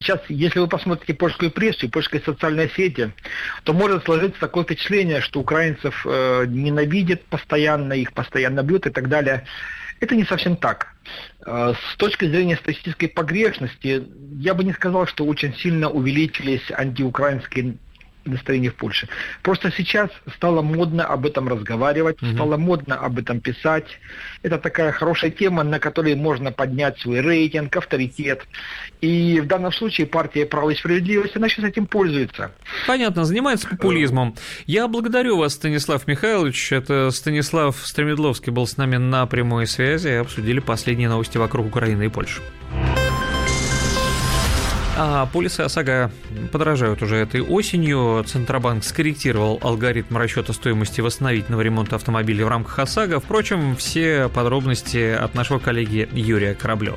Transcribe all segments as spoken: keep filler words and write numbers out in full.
Сейчас, если вы посмотрите польскую прессу и польские социальные сети, то может сложиться такое впечатление, что украинцев э, ненавидят постоянно, их постоянно бьют и так далее. Это не совсем так. Э, с точки зрения статистической погрешности, я бы не сказал, что очень сильно увеличились антиукраинские настроение в Польше. Просто сейчас стало модно об этом разговаривать, mm-hmm. стало модно об этом писать. Это такая хорошая тема, на которой можно поднять свой рейтинг, авторитет. И в данном случае партия «Право и справедливость», она сейчас этим пользуется. Понятно, занимается популизмом. Я благодарю вас, Станислав Михайлович. Это Станислав Стремедловский был с нами на прямой связи. Обсудили последние новости вокруг Украины и Польши. А полисы ОСАГО подорожают уже этой осенью. Центробанк скорректировал алгоритм расчета стоимости восстановительного ремонта автомобилей в рамках ОСАГО. Впрочем, все подробности от нашего коллеги Юрия Кораблева.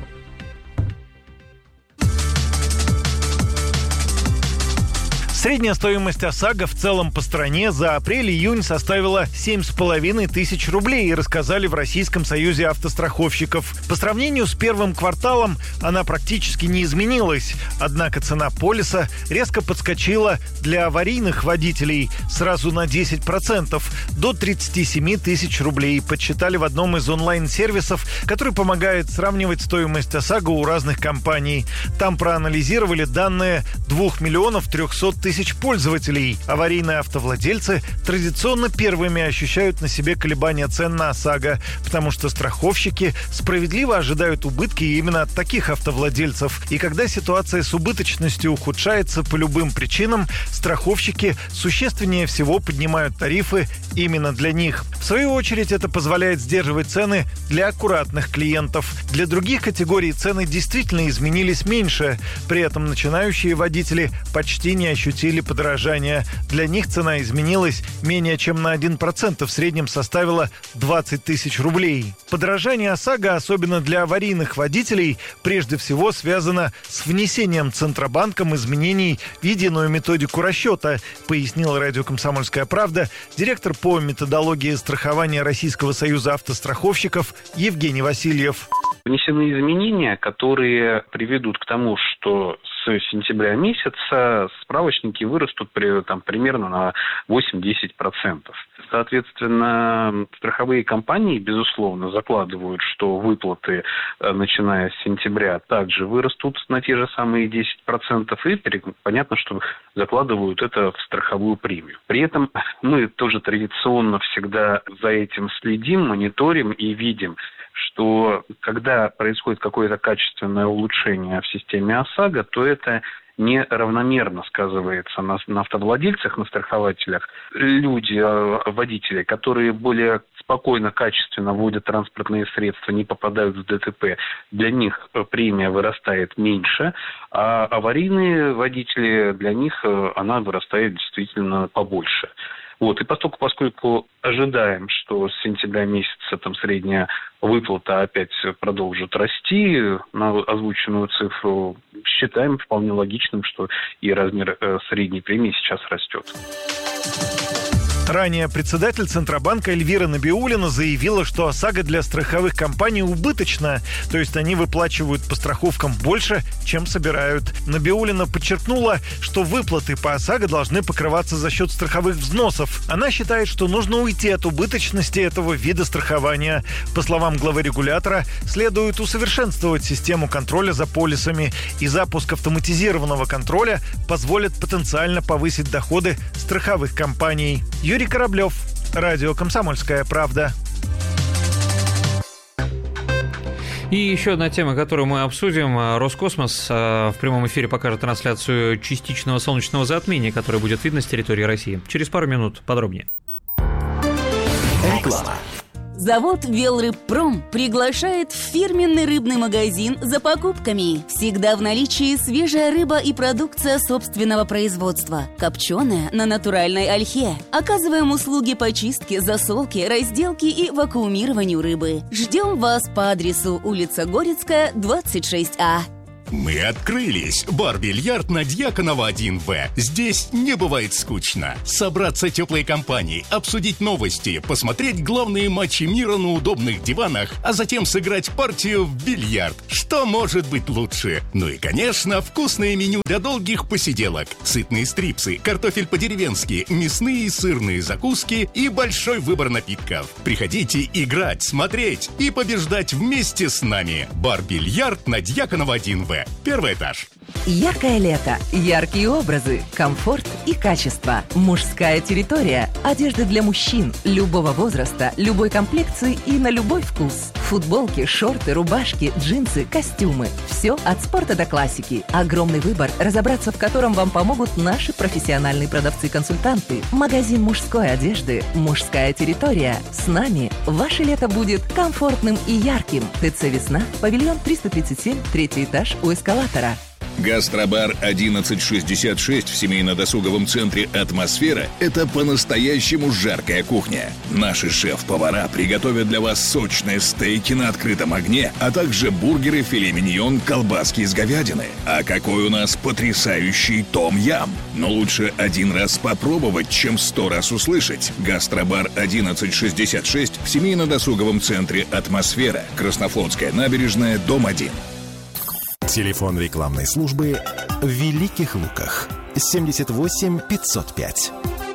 Средняя стоимость ОСАГО в целом по стране за апрель-июнь составила семь с половиной тысяч рублей, рассказали в Российском союзе автостраховщиков. По сравнению с первым кварталом она практически не изменилась, однако цена полиса резко подскочила для аварийных водителей сразу на десять процентов, до тридцать семь тысяч рублей, подсчитали в одном из онлайн-сервисов, который помогает сравнивать стоимость ОСАГО у разных компаний. Там проанализировали данные двух миллионов трехсот тысяч пользователей. Аварийные автовладельцы традиционно первыми ощущают на себе колебания цен на ОСАГО, потому что страховщики справедливо ожидают убытки именно от таких автовладельцев. И когда ситуация с убыточностью ухудшается по любым причинам, страховщики существеннее всего поднимают тарифы именно для них. В свою очередь, это позволяет сдерживать цены для аккуратных клиентов. Для других категорий цены действительно изменились меньше. При этом начинающие водители почти не ощутили подорожания. Для них цена изменилась менее чем на один процент, в среднем составила двадцать тысяч рублей. Подорожание ОСАГО, особенно для аварийных водителей, прежде всего связано с внесением Центробанком изменений в единую методику расчета, пояснил радио «Комсомольская правда» директор по методологии страхования Российского союза автостраховщиков Евгений Васильев. Внесены изменения, которые приведут к тому, что с сентября месяца справочники вырастут при, там, примерно на восемь-десять процентов. Соответственно, страховые компании, безусловно, закладывают, что выплаты, начиная с сентября, также вырастут на те же самые десять процентов. И понятно, что закладывают это в страховую премию. При этом мы тоже традиционно всегда за этим следим, мониторим и видим, что когда происходит какое-то качественное улучшение в системе ОСАГО, то это неравномерно сказывается на, на автовладельцах, на страхователях. Люди, водители, которые более спокойно, качественно водят транспортные средства, не попадают в ДТП, для них премия вырастает меньше, а аварийные водители, для них она вырастает действительно побольше. Вот, и поскольку, поскольку ожидаем, что с сентября месяца там средняя выплата опять продолжит расти на озвученную цифру, считаем вполне логичным, что и размер э, средней премии сейчас растет. Ранее председатель Центробанка Эльвира Набиуллина заявила, что ОСАГО для страховых компаний убыточна, то есть они выплачивают по страховкам больше, чем собирают. Набиуллина подчеркнула, что выплаты по ОСАГО должны покрываться за счет страховых взносов. Она считает, что нужно уйти от убыточности этого вида страхования. По словам главы регулятора, следует усовершенствовать систему контроля за полисами, и запуск автоматизированного контроля позволит потенциально повысить доходы страховых компаний. Юрий Кораблев, радио «Комсомольская правда». И еще одна тема, которую мы обсудим. Роскосмос в прямом эфире покажет трансляцию частичного солнечного затмения, которое будет видно с территории России. Через пару минут подробнее. Реклама. Завод «Велрыбпром» приглашает в фирменный рыбный магазин за покупками. Всегда в наличии свежая рыба и продукция собственного производства. Копченая на натуральной ольхе. Оказываем услуги по чистке, засолке, разделке и вакуумированию рыбы. Ждем вас по адресу улица Горецкая, двадцать шесть А. Мы открылись. Бар-бильярд на Дьяконова один вэ. Здесь не бывает скучно. Собраться теплой компанией, обсудить новости, посмотреть главные матчи мира на удобных диванах, а затем сыграть партию в бильярд. Что может быть лучше? Ну и, конечно, вкусное меню для долгих посиделок. Сытные стрипсы, картофель по-деревенски, мясные и сырные закуски и большой выбор напитков. Приходите играть, смотреть и побеждать вместе с нами. Бар-бильярд на Дьяконова один вэ. Первый этаж. Яркое лето, яркие образы, комфорт и качество. Мужская территория. Одежда для мужчин любого возраста, любой комплекции и на любой вкус. Футболки, шорты, рубашки, джинсы, костюмы. Все от спорта до классики. Огромный выбор, разобраться в котором вам помогут наши профессиональные продавцы-консультанты. Магазин мужской одежды. Мужская территория. С нами ваше лето будет комфортным и ярким. ТЦ «Весна», павильон триста тридцать семь, третий этаж у эскалатора. Гастробар одиннадцать шестьдесят шесть в семейно-досуговом центре «Атмосфера» — это по-настоящему жаркая кухня. Наши шеф-повара приготовят для вас сочные стейки на открытом огне, а также бургеры, филе миньон, колбаски из говядины. А какой у нас потрясающий том-ям! Но лучше один раз попробовать, чем сто раз услышать. Гастробар одиннадцать шестьдесят шесть в семейно-досуговом центре «Атмосфера», Краснофлотская набережная, дом один. Телефон рекламной службы в Великих Луках. семьдесят восемь пятьсот пять.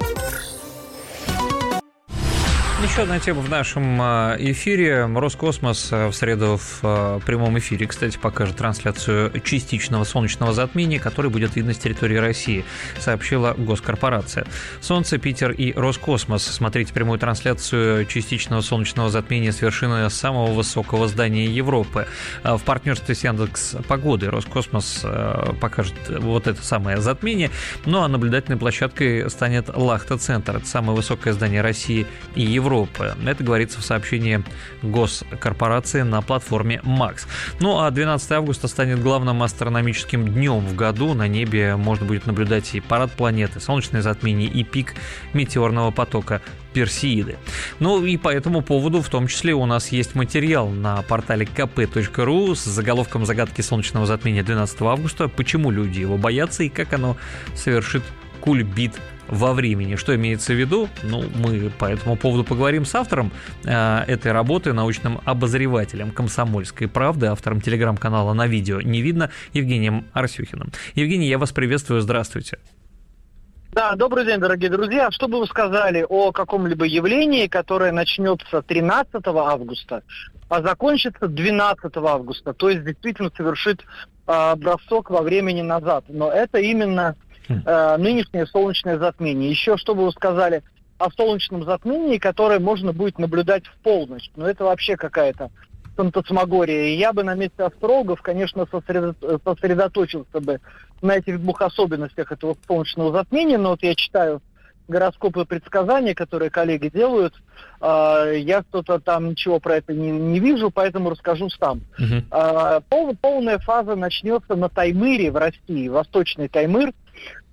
Еще одна тема в нашем эфире. Роскосмос в среду в прямом эфире, кстати, покажет трансляцию частичного солнечного затмения, который будет видно с территории России, сообщила госкорпорация. Солнце, Питер и Роскосмос. Смотрите прямую трансляцию частичного солнечного затмения с вершины самого высокого здания Европы. В партнерстве с Яндекс.Погодой Роскосмос покажет вот это самое затмение. Ну а наблюдательной площадкой станет Лахта-центр. Это самое высокое здание России и Европы. Это говорится в сообщении госкорпорации на платформе Макс. Ну а двенадцатого августа станет главным астрономическим днем в году. На небе можно будет наблюдать и парад планеты, солнечное затмение и пик метеорного потока Персеиды. Ну и по этому поводу в том числе у нас есть материал на портале ка пэ точка ру с заголовком «Загадки солнечного затмения двенадцатого августа. Почему люди его боятся и как оно совершит кульбит во времени». Что имеется в виду? Ну, мы по этому поводу поговорим с автором э, этой работы, научным обозревателем «Комсомольской правды», автором телеграм-канала «На видео не видно» Евгением Арсюхиным. Евгений, я вас приветствую, здравствуйте. Да, добрый день, дорогие друзья. Что бы вы сказали о каком-либо явлении, которое начнется тринадцатого августа, а закончится двенадцатого августа, то есть действительно совершит э, бросок во времени назад. Но это именно э, нынешнее солнечное затмение. Еще что бы вы сказали о солнечном затмении, которое можно будет наблюдать в полночь. Но это вообще какая-то фантасмагория. И я бы на месте астрологов, конечно, сосредо... сосредоточился бы на этих двух особенностях этого солнечного затмения. Но вот я читаю гороскопы и предсказания, которые коллеги делают, э, я что-то там ничего про это не, не вижу, поэтому расскажу сам. Uh-huh. Э, пол, полная фаза начнется на Таймыре в России, восточный Таймыр, э,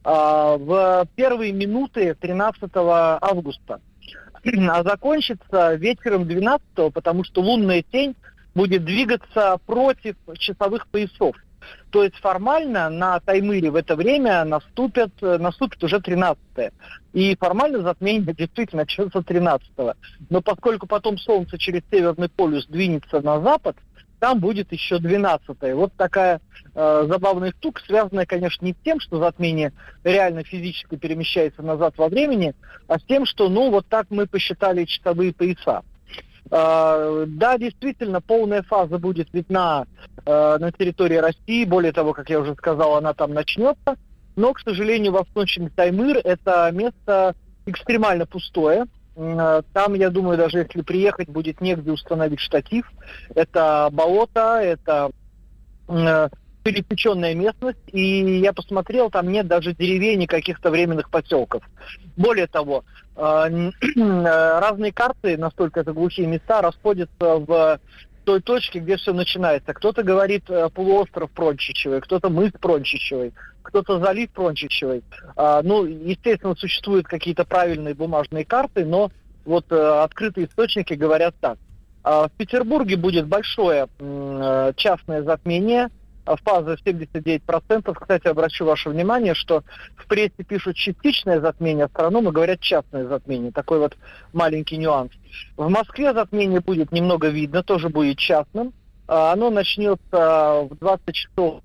в первые минуты тринадцатого августа. А закончится вечером двенадцатого, потому что лунная тень будет двигаться против часовых поясов. То есть формально на Таймыре в это время наступит, наступит уже тринадцатое. И формально затмение действительно начнется тринадцатого. Но поскольку потом Солнце через Северный полюс двинется на запад, там будет еще двенадцатое. Вот такая э, забавная штука, связанная, конечно, не с тем, что затмение реально физически перемещается назад во времени, а с тем, что, ну, вот так мы посчитали часовые пояса. Э, да, действительно, полная фаза будет видна э, на территории России. Более того, как я уже сказал, она там начнется. Но, к сожалению, восточный Таймыр – это место экстремально пустое. Там, я думаю, даже если приехать, будет негде установить штатив. Это болото, это э, пересеченная местность. И я посмотрел, там нет даже деревень и каких-то временных поселков. Более того, э, э, разные карты, настолько это глухие места, расходятся в той точке, где все начинается. Кто-то говорит э, полуостров Прончичевой, кто-то мыс Прончичевой, кто-то залив Прончичевой. А, ну, естественно, существуют какие-то правильные бумажные карты, но вот э, открытые источники говорят так. А, в Петербурге будет большое э, частное затмение фаза семьдесят девять процентов. Кстати, обращу ваше внимание, что в прессе пишут частичное затмение, астрономы говорят частное затмение. Такой вот маленький нюанс. В Москве затмение будет немного видно, тоже будет частным. Оно начнется в двадцать часов.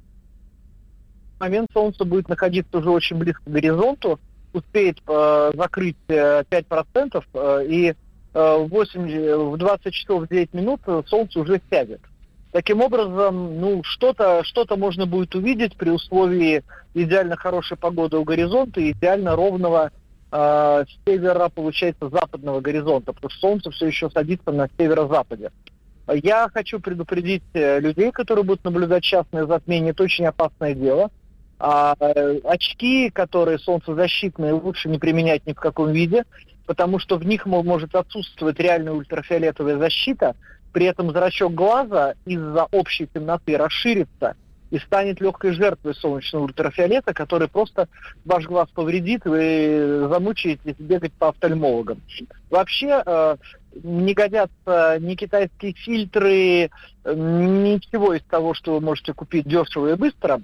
В момент Солнце будет находиться уже очень близко к горизонту, успеет э, закрыть э, пять процентов, э, и э, в, восемь, в двадцать часов девять минут Солнце уже сядет. Таким образом, ну, что-то, что-то можно будет увидеть при условии идеально хорошей погоды у горизонта и идеально ровного э, севера, получается, западного горизонта, потому что Солнце все еще садится на северо-западе. Я хочу предупредить людей, которые будут наблюдать частное затмение, это очень опасное дело. А очки, которые солнцезащитные, лучше не применять ни в каком виде, потому что в них может отсутствовать реальная ультрафиолетовая защита, при этом зрачок глаза из-за общей темноты расширится и станет легкой жертвой солнечного ультрафиолета, который просто ваш глаз повредит, и вы замучаетесь бегать по офтальмологам. Вообще э, не годятся ни китайские фильтры, ничего из того, что вы можете купить дешево и быстро.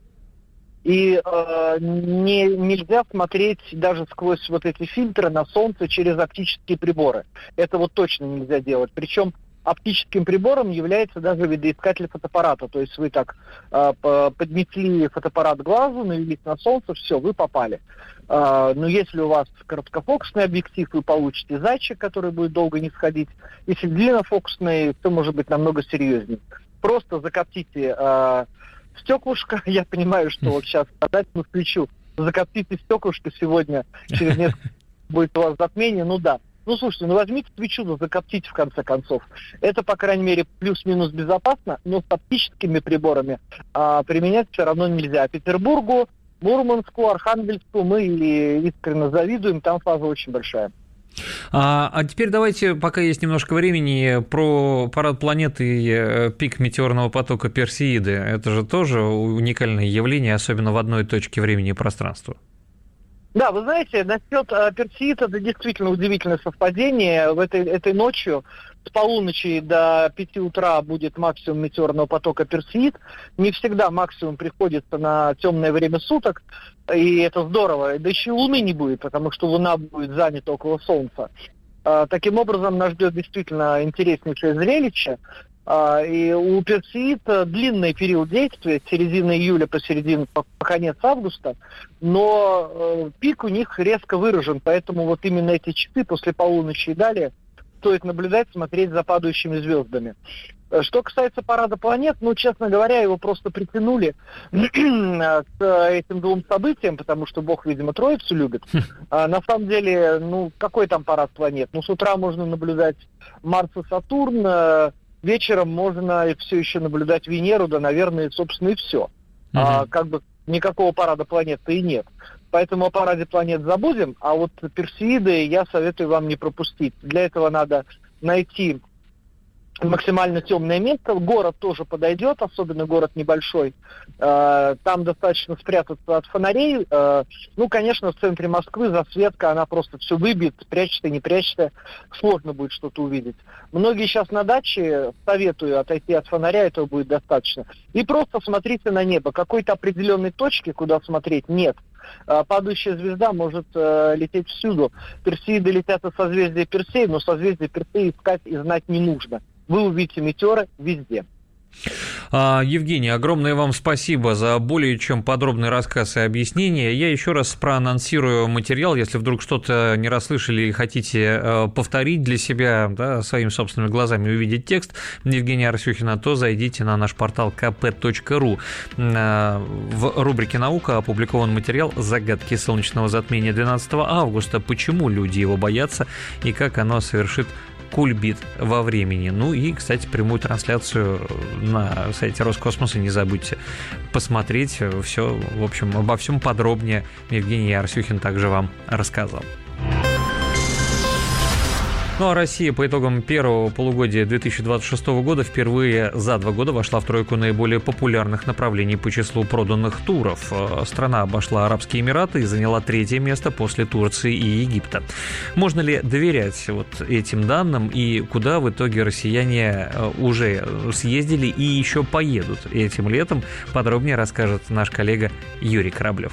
И э, не, нельзя смотреть даже сквозь вот эти фильтры на солнце через оптические приборы. Это вот точно нельзя делать. Причем оптическим прибором является даже видоискатель фотоаппарата. То есть вы так э, поднесли фотоаппарат к глазу, навелись на солнце, все, вы попали. Э, но если у вас короткофокусный объектив, вы получите зайчик, который будет долго не сходить. Если длиннофокусный, то может быть намного серьезнее. Просто закоптите э, стеклышко. Я понимаю, что вот сейчас сказать на свечу. Закоптите стеклышко сегодня, через несколько будет у вас затмение. Ну да. Ну, слушайте, ну возьмите свечу, ну закоптите в конце концов. Это, по крайней мере, плюс-минус безопасно, но с оптическими приборами а, применять все равно нельзя. Петербургу, Мурманску, Архангельску мы искренне завидуем, там фаза очень большая. А, а теперь давайте, пока есть немножко времени, про парад планет и пик метеорного потока Персеиды. Это же тоже уникальное явление, особенно в одной точке времени и пространства. Да, вы знаете, насчет э, Персеид это действительно удивительное совпадение. В этой, этой ночью с полуночи до пяти утра будет максимум метеорного потока Персеид. Не всегда максимум приходится на темное время суток, и это здорово. Да еще и Луны не будет, потому что Луна будет занята около Солнца. Э, таким образом, нас ждет действительно интереснейшее зрелище. Uh, и у Персеид длинный период действия, с середины июля по середину, по, по конец августа, но uh, пик у них резко выражен, поэтому вот именно эти часы после полуночи и далее стоит наблюдать, смотреть за падающими звездами. Uh, что касается парада планет, ну, честно говоря, его просто притянули к этим двум событиям, потому что Бог, видимо, Троицу любит. Uh, на самом деле, ну, какой там парад планет? Ну, с утра можно наблюдать Марс и Сатурн, uh, вечером можно все еще наблюдать Венеру, да, наверное, собственно, и все. Uh-huh. А, как бы никакого парада планет-то и нет. Поэтому о параде планет забудем, а вот Персеиды я советую вам не пропустить. Для этого надо найти максимально темное место. Город тоже подойдет, особенно город небольшой. Там достаточно спрятаться от фонарей. Ну, конечно, в центре Москвы засветка, она просто все выбьет, прячется, не прячется. Сложно будет что-то увидеть. Многие сейчас на даче, советую отойти от фонаря, этого будет достаточно. И просто смотрите на небо. Какой-то определенной точки, куда смотреть, нет. Падающая звезда может э, лететь всюду. Персеиды летят от созвездия Персей, но созвездие Персей искать и знать не нужно. Вы увидите метеоры везде. Евгений, огромное вам спасибо за более чем подробный рассказ и объяснение. Я еще раз проанонсирую материал, если вдруг что-то не расслышали и хотите повторить для себя, да, своими собственными глазами увидеть текст Евгения Арсюхина, то зайдите на наш портал ка пэ точка ру. В рубрике «Наука» опубликован материал «Загадки солнечного затмения двенадцатого августа. Почему люди его боятся и как оно совершит кульбит во времени». Ну и, кстати, прямую трансляцию на сайте Роскосмоса не забудьте посмотреть. Все, в общем, обо всем подробнее Евгений Арсюхин также вам рассказал. Ну а Россия по итогам первого полугодия две тысячи двадцать шестого года впервые за два года вошла в тройку наиболее популярных направлений по числу проданных туров. Страна обошла Арабские Эмираты и заняла третье место после Турции и Египта. Можно ли доверять вот этим данным и куда в итоге россияне уже съездили и еще поедут этим летом, подробнее расскажет наш коллега Юрий Кораблев.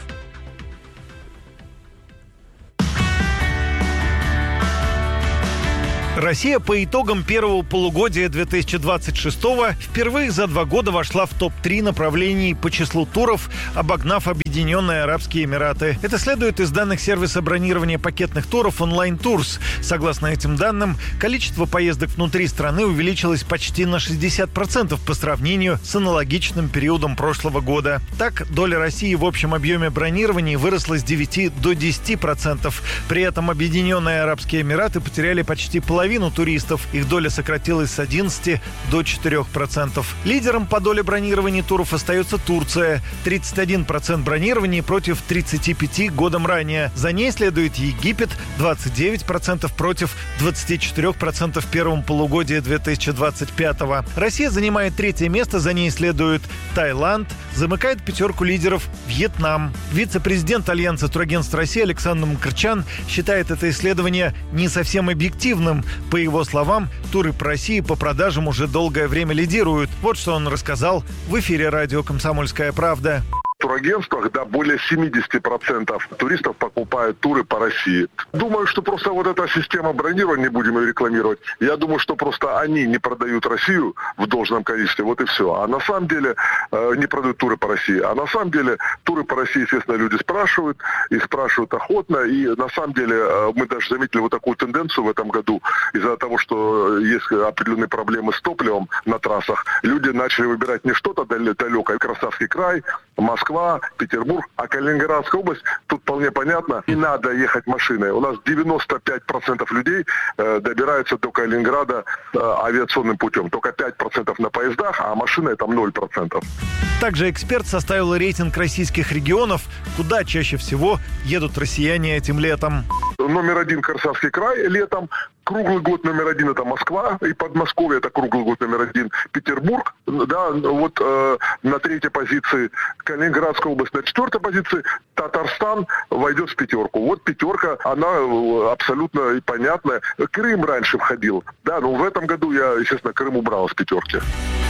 Россия по итогам первого полугодия две тысячи двадцать шестого впервые за два года вошла в топ три направлений по числу туров, обогнав Объединенные Арабские Эмираты. Это следует из данных сервиса бронирования пакетных туров Online Tours. Согласно этим данным, количество поездок внутри страны увеличилось почти на шестьдесят процентов по сравнению с аналогичным периодом прошлого года. Так, доля России в общем объеме бронирования выросла с девяти до десяти процентов. При этом Объединенные Арабские Эмираты потеряли почти половину туристов. Их доля сократилась с одиннадцати до четырёх процентов. Лидером по доле бронирования туров остается Турция. тридцать один процент бронирования против тридцати пяти годом ранее. За ней следует Египет, двадцать девять процентов против двадцати четырёх процентов в первом полугодии две тысячи двадцать пятого. Россия занимает третье место, за ней следует Таиланд, замыкает пятерку лидеров Вьетнам. Вице-президент Альянса турагентств России Александр Мкрчан считает это исследование не совсем объективным. По его словам, туры по России по продажам уже долгое время лидируют. Вот что он рассказал в эфире радио «Комсомольская правда». В турагентствах, да, более семьдесят процентов туристов покупают туры по России. Думаю, что просто вот эта система бронирования, не будем ее рекламировать, я думаю, что просто они не продают Россию в должном количестве, вот и все. А на самом деле э, не продают туры по России. А на самом деле туры по России, естественно, люди спрашивают, их спрашивают охотно. И на самом деле э, мы даже заметили вот такую тенденцию в этом году. Из-за того, что есть определенные проблемы с топливом на трассах, люди начали выбирать не что-то далекое, Красавский край, Москва, Петербург, а Калининградская область, тут вполне понятно, не надо ехать машиной. У нас девяносто пять процентов людей э, добираются до Калининграда э, авиационным путем. Только пять процентов на поездах, а машиной там ноль процентов. Также эксперт составил рейтинг российских регионов, куда чаще всего едут россияне этим летом. Номер один Красавский край летом. Круглый год номер один это Москва, и Подмосковье это круглый год номер один Петербург, да, вот э, на третьей позиции Калининградская область, на четвертой позиции Татарстан войдет в пятерку. Вот пятерка, она абсолютно понятная. Крым раньше входил, да, но в этом году я, естественно, Крым убрал с пятерки.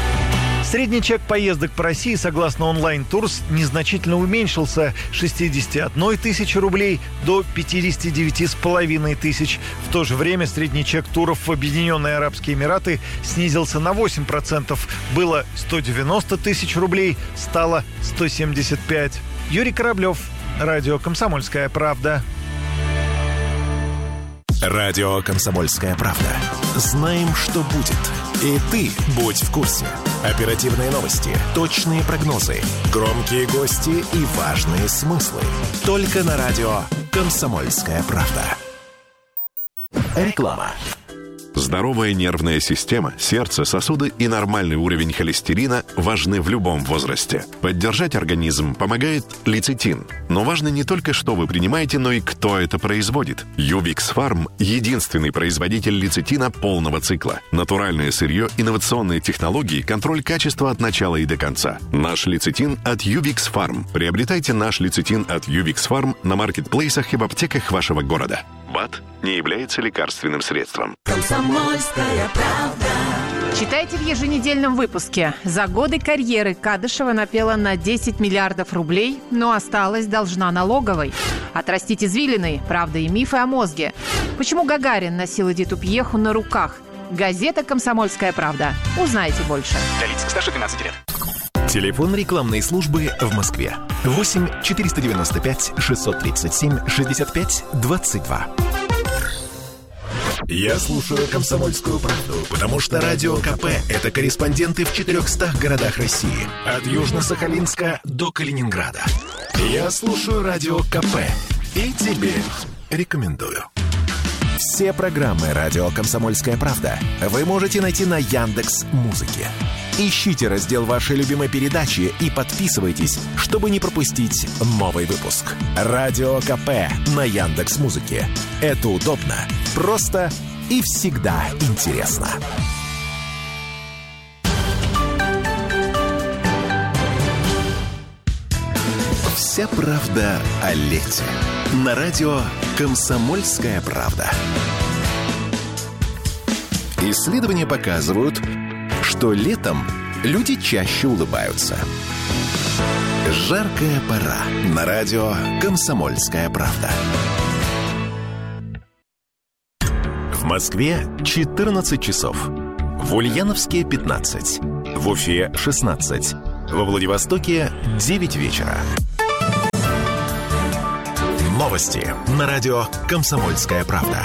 Средний чек поездок по России, согласно Online Tours, незначительно уменьшился с шестидесяти одной тысячи рублей до пятидесяти девяти с половиной тысяч. В то же время средний чек туров в Объединенные Арабские Эмираты снизился на восемь процентов. Было сто девяносто тысяч рублей, стало сто семьдесят пять. Юрий Кораблев, радио «Комсомольская правда». Радио «Комсомольская правда». Знаем, что будет. И ты будь в курсе. Оперативные новости, точные прогнозы, громкие гости и важные смыслы. Только на радио «Комсомольская правда». Реклама. Здоровая нервная система, сердце, сосуды и нормальный уровень холестерина важны в любом возрасте. Поддержать организм помогает лецитин. Но важно не только, что вы принимаете, но и кто это производит. Ювикс Фарм – единственный производитель лецитина полного цикла. Натуральное сырье, инновационные технологии, контроль качества от начала и до конца. Наш лецитин от Ювикс Фарм. Приобретайте наш лецитин от Ювикс Фарм на маркетплейсах и в аптеках вашего города. БАД не является лекарственным средством. Комсомольская правда. Читайте в еженедельном выпуске. За годы карьеры Кадышева напела на десять миллиардов рублей, но осталась должна налоговой. Отрастить извилины, правда и мифы о мозге. Почему Гагарин носил Эдиту Пьеху на руках? Газета «Комсомольская правда». Узнайте больше. Для лиц старше двенадцати лет. Телефон рекламной службы в Москве. восемь четыреста девяносто пять шестьсот тридцать семь шестьдесят пять двадцать два. Я слушаю «Комсомольскую правду», потому что Радио КП – это корреспонденты в четырехстах городах России. От Южно-Сахалинска до Калининграда. Я слушаю Радио КП и тебе рекомендую. Все программы «Радио Комсомольская правда» вы можете найти на Яндекс.Музыке. Ищите раздел вашей любимой передачи и подписывайтесь, чтобы не пропустить новый выпуск. Радио КП на Яндекс.Музыке. Это удобно, просто и всегда интересно. Вся правда о лете. На радио «Комсомольская правда». Исследования показывают, что летом люди чаще улыбаются. Жаркая пора. На радио «Комсомольская правда». В Москве четырнадцать часов. В Ульяновске пятнадцать. В Уфе шестнадцать. Во Владивостоке девять вечера. Новости на радио «Комсомольская правда».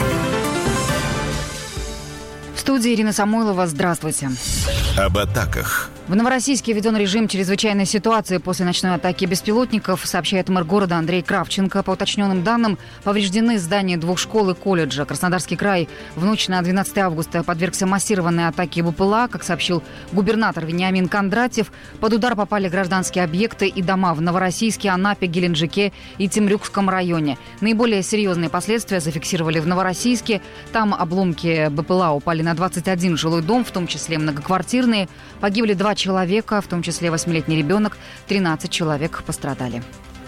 В студии Ирина Самойлова. Здравствуйте. Об атаках. В Новороссийске введен режим чрезвычайной ситуации после ночной атаки беспилотников, сообщает мэр города Андрей Кравченко. По уточненным данным, повреждены здания двух школ и колледжа. Краснодарский край в ночь на двенадцатое августа подвергся массированной атаке БПЛА. Как сообщил губернатор Вениамин Кондратьев, под удар попали гражданские объекты и дома в Новороссийске, Анапе, Геленджике и Темрюкском районе. Наиболее серьезные последствия зафиксировали в Новороссийске. Там обломки БПЛА упали на двадцать один жилой дом, в том числе многоквартирные. Погибли два человека, в том числе восьмилетний ребенок, тринадцать человек пострадали.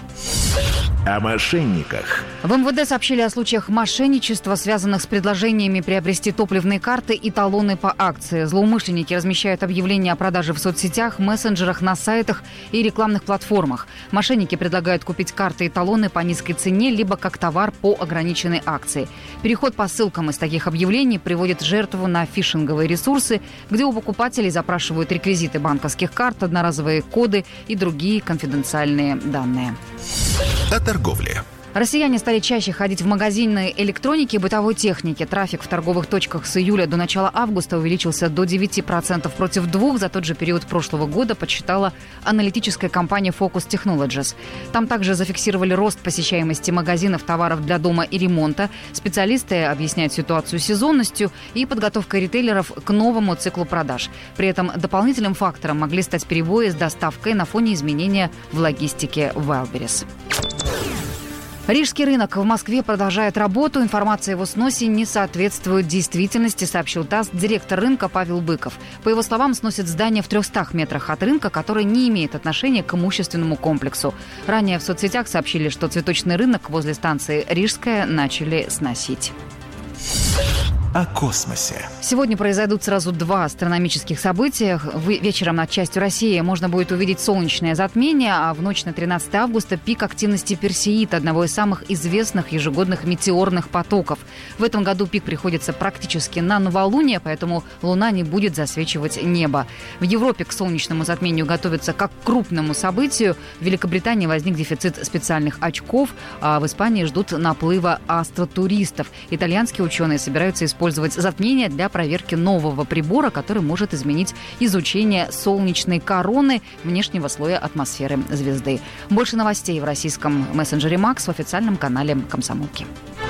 О мошенниках. В МВД сообщили о случаях мошенничества, связанных с предложениями приобрести топливные карты и талоны по акции. Злоумышленники размещают объявления о продаже в соцсетях, мессенджерах, на сайтах и рекламных платформах. Мошенники предлагают купить карты и талоны по низкой цене, либо как товар по ограниченной акции. Переход по ссылкам из таких объявлений приводит жертву на фишинговые ресурсы, где у покупателей запрашивают реквизиты банковских карт, одноразовые коды и другие конфиденциальные данные. О торговле. Россияне стали чаще ходить в магазины электроники и бытовой техники. Трафик в торговых точках с июля до начала августа увеличился до девяти процентов против двух процентов за тот же период прошлого года, подсчитала аналитическая компания Focus Technologies. Там также зафиксировали рост посещаемости магазинов товаров для дома и ремонта. Специалисты объясняют ситуацию сезонностью и подготовкой ритейлеров к новому циклу продаж. При этом дополнительным фактором могли стать перебои с доставкой на фоне изменения в логистике Wildberries. Рижский рынок в Москве продолжает работу. Информация о его сносе не соответствует действительности, сообщил ТАСС директор рынка Павел Быков. По его словам, сносят здание в трехстах метрах от рынка, которое не имеет отношения к имущественному комплексу. Ранее в соцсетях сообщили, что цветочный рынок возле станции Рижская начали сносить. О космосе. Сегодня произойдут сразу два астрономических события. Вечером над частью России можно будет увидеть солнечное затмение, а в ночь на тринадцатое августа пик активности Персеида, одного из самых известных ежегодных метеорных потоков. В этом году пик приходится практически на новолуние, поэтому Луна не будет засвечивать небо. В Европе к солнечному затмению готовятся как к крупному событию. В Великобритании возник дефицит специальных очков, а в Испании ждут наплыва астротуристов. Итальянские ученые собираются использовать использовать затмение для проверки нового прибора, который может изменить изучение солнечной короны внешнего слоя атмосферы звезды. Больше новостей в российском мессенджере Макс в официальном канале «Комсомолки».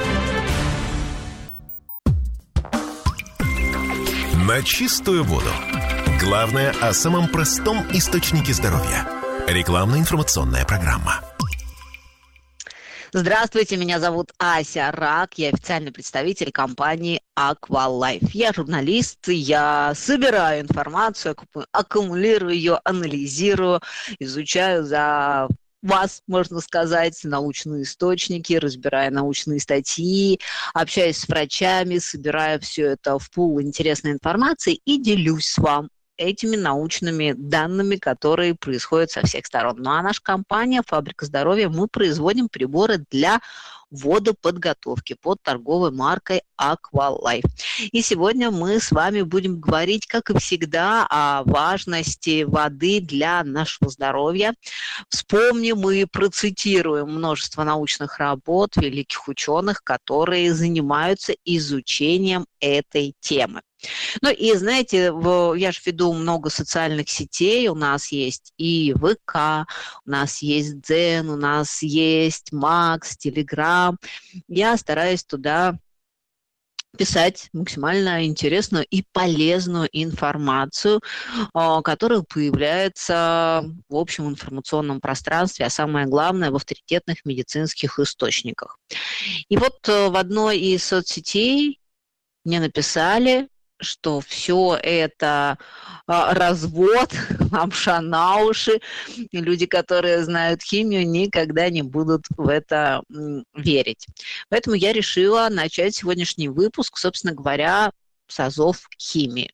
На чистую воду. Главное о самом простом источнике здоровья. Рекламно-информационная программа. Здравствуйте, меня зовут Ася Рак, я официальный представитель компании Aqualife. Я журналист, я собираю информацию, аккумулирую ее, анализирую, изучаю за вас, можно сказать, научные источники, разбирая научные статьи, общаюсь с врачами, собираю все это в пул интересной информации и делюсь с вами этими научными данными, которые происходят со всех сторон. Ну а наша компания «Фабрика здоровья», мы производим приборы для водоподготовки под торговой маркой Aqualife. И сегодня мы с вами будем говорить, как и всегда, о важности воды для нашего здоровья. Вспомним и процитируем множество научных работ великих ученых, которые занимаются изучением этой темы. Ну и, знаете, я же веду много социальных сетей, у нас есть и ВК, у нас есть Дзен, у нас есть Макс, Телеграм. Я стараюсь туда писать максимально интересную и полезную информацию, которая появляется в общем информационном пространстве, а самое главное, в авторитетных медицинских источниках. И вот в одной из соцсетей мне написали, что все это а, развод, лапша на уши. И люди, которые знают химию, никогда не будут в это м, верить. Поэтому я решила начать сегодняшний выпуск, собственно говоря, с азов химии.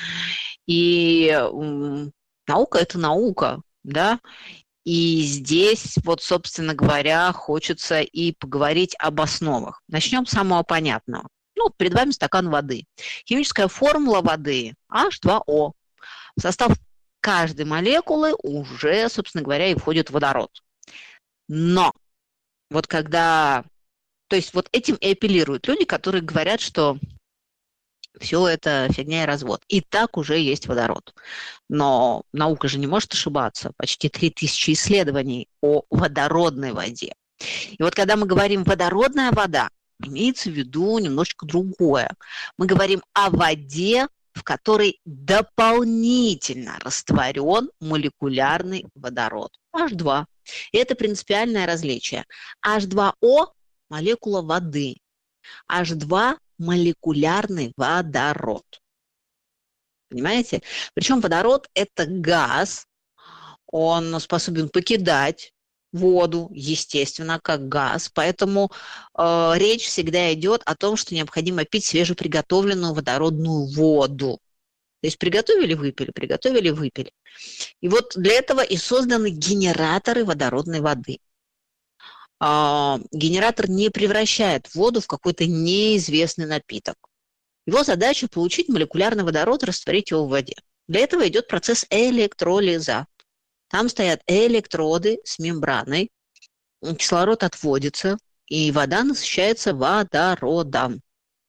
И м, наука – это наука, да. И здесь, вот, собственно говоря, хочется и поговорить об основах. Начнем с самого понятного. Ну, перед вами стакан воды. Химическая формула воды эйч два о. В состав каждой молекулы уже, собственно говоря, и входит водород. Но вот когда... То есть вот этим и апеллируют люди, которые говорят, что все это фигня и развод. И так уже есть водород. Но наука же не может ошибаться. Почти три тысячи исследований о водородной воде. И вот когда мы говорим «водородная вода», имеется в виду немножечко другое. Мы говорим о воде, в которой дополнительно растворен молекулярный водород. эйч два. И это принципиальное различие. эйч два о – молекула воды. эйч два – молекулярный водород. Понимаете? Причем водород – это газ. Он способен покидать воду, естественно, как газ. Поэтому э, речь всегда идет о том, что необходимо пить свежеприготовленную водородную воду. То есть приготовили, выпили, приготовили, выпили. И вот для этого и созданы генераторы водородной воды. Э, генератор не превращает воду в какой-то неизвестный напиток. Его задача – получить молекулярный водород, растворить его в воде. Для этого идет процесс электролиза. Там стоят электроды с мембраной, кислород отводится, и вода насыщается водородом.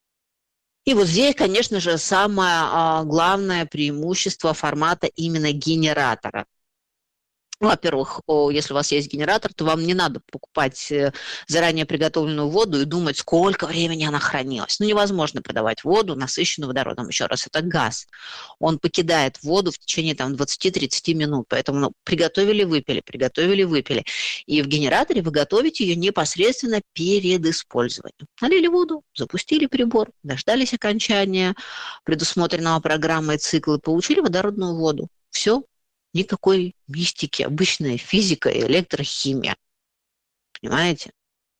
И вот здесь, конечно же, самое а, главное преимущество формата именно генератора. Во-первых, если у вас есть генератор, то вам не надо покупать заранее приготовленную воду и думать, сколько времени она хранилась. Ну, невозможно продавать воду, насыщенную водородом. Еще раз, это газ. Он покидает воду в течение там, двадцать-тридцать минут. Поэтому ну, приготовили, выпили, приготовили, выпили. И в генераторе вы готовите ее непосредственно перед использованием. Налили воду, запустили прибор, дождались окончания предусмотренного программой цикла и получили водородную воду. Все. Никакой мистики, обычная физика и электрохимия. Понимаете?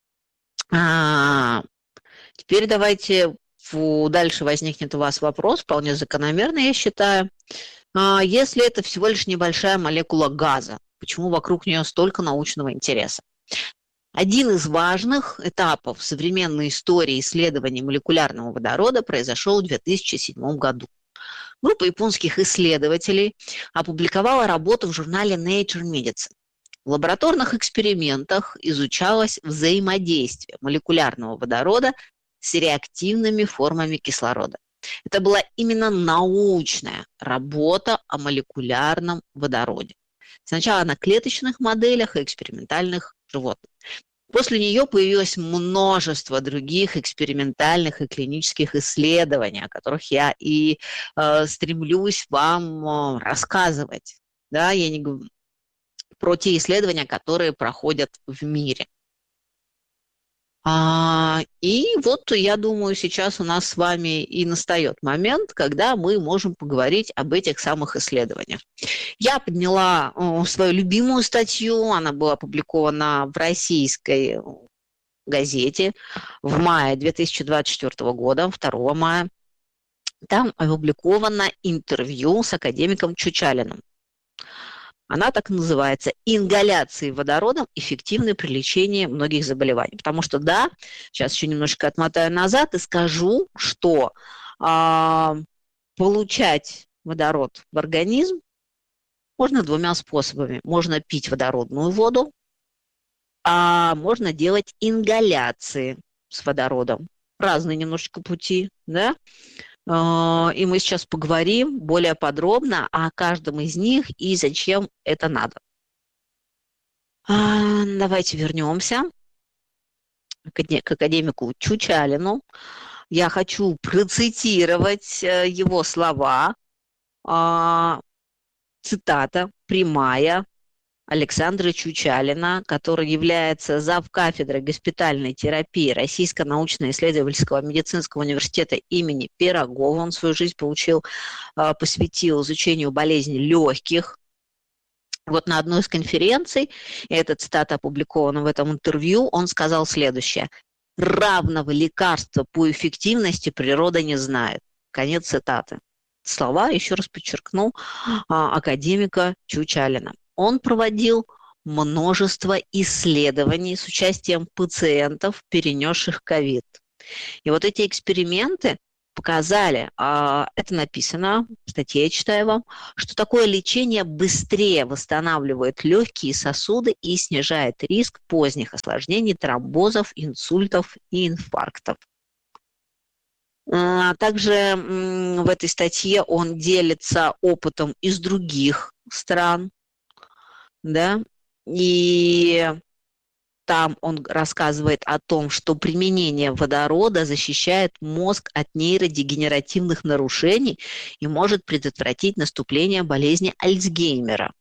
А, теперь давайте, фу, дальше возникнет у вас вопрос, вполне закономерный, я считаю. А, если это всего лишь небольшая молекула газа, почему вокруг нее столько научного интереса? Один из важных этапов современной истории исследований молекулярного водорода произошел в две тысячи седьмом году. Группа японских исследователей опубликовала работу в журнале Nature Medicine. В лабораторных экспериментах изучалось взаимодействие молекулярного водорода с реактивными формами кислорода. Это была именно научная работа о молекулярном водороде. Сначала на клеточных моделях и экспериментальных животных. После нее появилось множество других экспериментальных и клинических исследований, о которых я и э, стремлюсь вам э, рассказывать. Да, я не говорю про те исследования, которые проходят в мире. А, и вот, я думаю, сейчас у нас с вами и настает момент, когда мы можем поговорить об этих самых исследованиях. Я подняла о, свою любимую статью, она была опубликована в российской газете в мае две тысячи двадцать четвёртого года, второго мая. Там опубликовано интервью с академиком Чучалиным. Она так и называется «Ингаляции водородом эффективны при лечении многих заболеваний». Потому что, да, сейчас еще немножко отмотаю назад и скажу, что э, получать водород в организм можно двумя способами. Можно пить водородную воду, а можно делать ингаляции с водородом. Разные немножечко пути, да? И мы сейчас поговорим более подробно о каждом из них и зачем это надо. Давайте вернемся к академику Чучалину. Я хочу процитировать его слова. Цитата прямая. Александра Чучалина, который является завкафедрой госпитальной терапии Российского научно-исследовательского медицинского университета имени Пирогова. Он свою жизнь получил, посвятил изучению болезней легких. Вот на одной из конференций, и эта цитата опубликована в этом интервью, он сказал следующее: «Равного лекарства по эффективности природа не знает». Конец цитаты. Слова, еще раз подчеркну, академика Чучалина. Он проводил множество исследований с участием пациентов, перенесших ковид. И вот эти эксперименты показали, это написано в статье, я читаю вам, что такое лечение быстрее восстанавливает легкие сосуды и снижает риск поздних осложнений, тромбозов, инсультов и инфарктов. Также в этой статье он делится опытом из других стран, да, и там он рассказывает о том, что применение водорода защищает мозг от нейродегенеративных нарушений и может предотвратить наступление болезни Альцгеймера.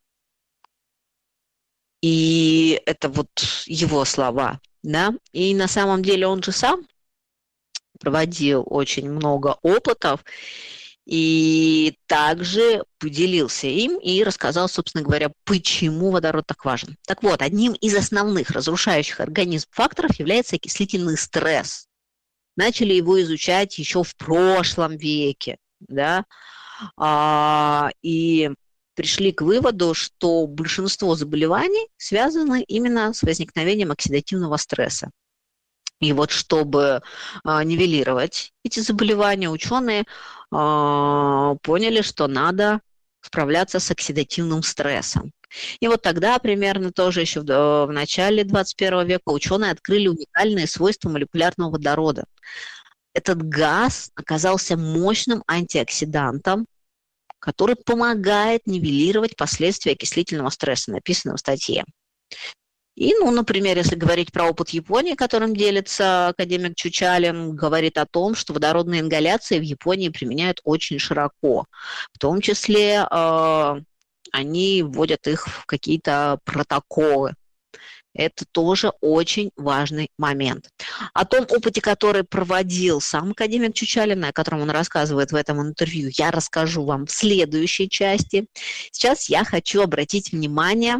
И это вот его слова, да, и на самом деле он же сам проводил очень много опытов, и также поделился им и рассказал, собственно говоря, почему водород так важен. Так вот, одним из основных разрушающих организм факторов является окислительный стресс. Начали его изучать еще в прошлом веке, да, а, и пришли к выводу, что большинство заболеваний связаны именно с возникновением оксидативного стресса. И вот чтобы а, нивелировать эти заболевания, ученые а, поняли, что надо справляться с оксидативным стрессом. И вот тогда, примерно тоже еще в, в начале двадцать первого века, ученые открыли уникальные свойства молекулярного водорода. Этот газ оказался мощным антиоксидантом, который помогает нивелировать последствия окислительного стресса, написано в статье. И, ну, например, если говорить про опыт Японии, которым делится академик Чучалин, говорит о том, что водородные ингаляции в Японии применяют очень широко. В том числе э, они вводят их в какие-то протоколы. Это тоже очень важный момент. О том опыте, который проводил сам академик Чучалин, о котором он рассказывает в этом интервью, я расскажу вам в следующей части. Сейчас я хочу обратить внимание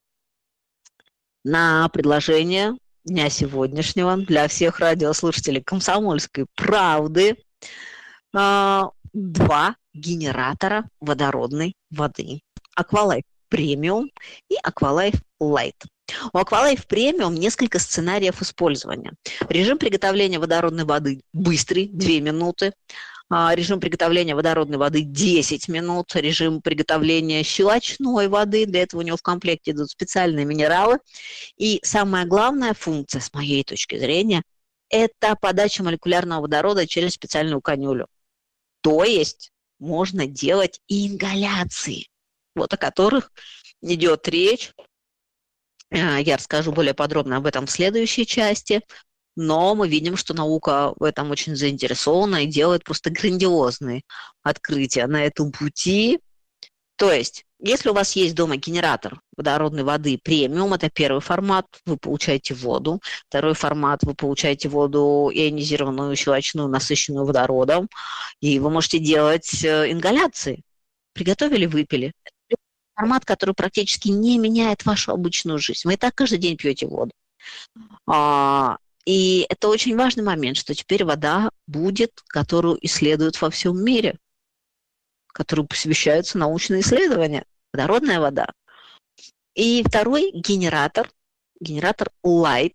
на предложение дня сегодняшнего для всех радиослушателей «Комсомольской правды». Два генератора водородной воды. Aqualife Premium и Aqualife Light. У Aqualife Premium несколько сценариев использования. Режим приготовления водородной воды быстрый, две минуты. Режим приготовления водородной воды десять минут, режим приготовления щелочной воды, для этого у него в комплекте идут специальные минералы. И самая главная функция, с моей точки зрения, это подача молекулярного водорода через специальную канюлю. То есть можно делать и ингаляции, вот о которых идет речь. Я расскажу более подробно об этом в следующей части. Но мы видим, что наука в этом очень заинтересована и делает просто грандиозные открытия на этом пути. То есть, если у вас есть дома генератор водородной воды премиум, это первый формат, вы получаете воду. Второй формат, вы получаете воду ионизированную, щелочную, насыщенную водородом. И вы можете делать ингаляции. Приготовили, выпили. Это формат, который практически не меняет вашу обычную жизнь. Вы и так каждый день пьете воду. И это очень важный момент, что теперь вода будет, которую исследуют во всем мире, которой посвящаются научные исследования. Водородная вода. И второй генератор, генератор Light.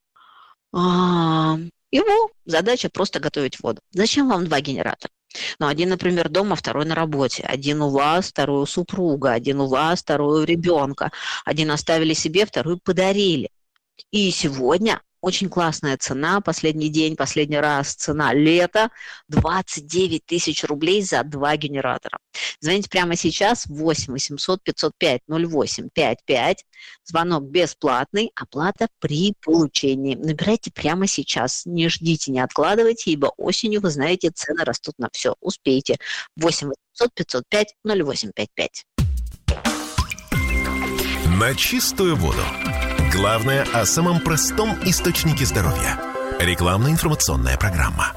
Его задача просто готовить воду. Зачем вам два генератора? Ну, один, например, дома, второй на работе. Один у вас, второй у супруга. Один у вас, второй у ребенка. Один оставили себе, второй подарили. И сегодня очень классная цена, последний день, последний раз цена лета, двадцать девять тысяч рублей за два генератора. Звоните прямо сейчас восемь восемьсот пятьсот пять ноль восемь пять пять. Звонок бесплатный, оплата при получении. Набирайте прямо сейчас, не ждите, не откладывайте, ибо осенью, вы знаете, цены растут на все. Успейте. восемь восемьсот пятьсот пять ноль восемь пять пять. На чистую воду. Главное о самом простом источнике здоровья. Рекламно-информационная программа.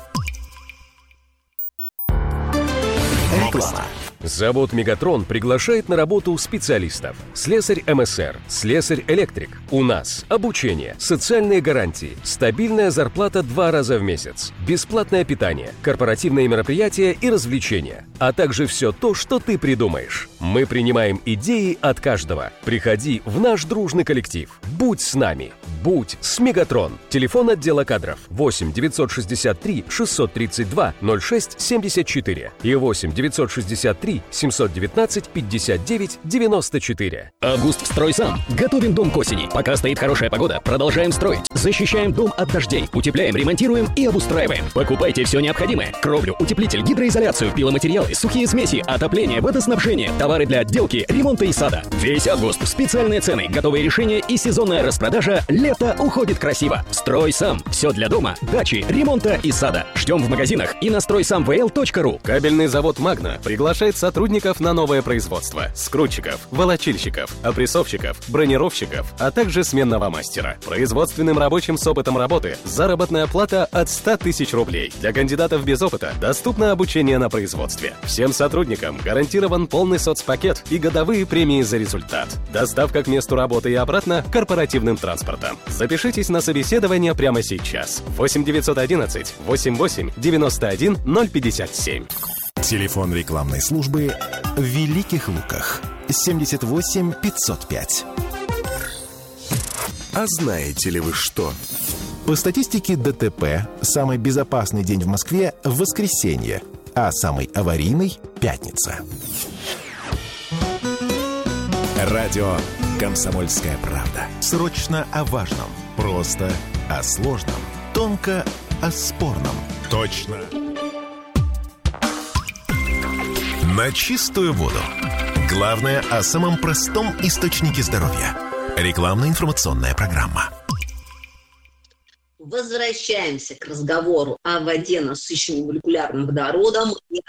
Реклама. Завод «Мегатрон» приглашает на работу специалистов. Слесарь эм эс эр, слесарь-электрик. У нас обучение, социальные гарантии, стабильная зарплата два раза в месяц, бесплатное питание, корпоративные мероприятия и развлечения, а также все то, что ты придумаешь. Мы принимаем идеи от каждого. Приходи в наш дружный коллектив. Будь с нами. Будь с «Мегатрон». Телефон отдела кадров восемь девятьсот шестьдесят три шестьсот тридцать два ноль шесть семьдесят четыре и восемь девятьсот шестьдесят три семьсот девятнадцать пятьдесят девять девяносто четыре. Август в «Стройсам». Готовим дом к осени. Пока стоит хорошая погода, продолжаем строить. Защищаем дом от дождей. Утепляем, ремонтируем и обустраиваем. Покупайте все необходимое. Кровлю, утеплитель, гидроизоляцию, пиломатериалы, сухие смеси, отопление, водоснабжение, товары для отделки, ремонта и сада. Весь август. Специальные цены, готовые решения и сезонная распродажа. Лето уходит красиво. «Стройсам». Все для дома, дачи, ремонта и сада. Ждем в магазинах и на стройсам вэ эл точка ру. Кабельный завод «Магна» приглашает сотрудников на новое производство. Скрутчиков, волочильщиков, опрессовщиков, бронировщиков, а также сменного мастера. Производственным рабочим с опытом работы заработная плата от ста тысяч рублей. Для кандидатов без опыта доступно обучение на производстве. Всем сотрудникам гарантирован полный соцпакет и годовые премии за результат. Доставка к месту работы и обратно корпоративным транспортом. Запишитесь на собеседование прямо сейчас. восемь девятьсот одиннадцать восемьдесят восемь девяносто один ноль пятьдесят семь. Телефон рекламной службы в Великих Луках. семьдесят восемь пятьсот пять. А знаете ли вы что? По статистике дэ тэ пэ, самый безопасный день в Москве – воскресенье, а самый аварийный – пятница. Радио «Комсомольская правда». Срочно о важном, просто о сложном, тонко о спорном. Точно. На чистую воду. Главное о самом простом источнике здоровья. Рекламно-информационная программа. Возвращаемся к разговору о воде, насыщенной молекулярным водородом, и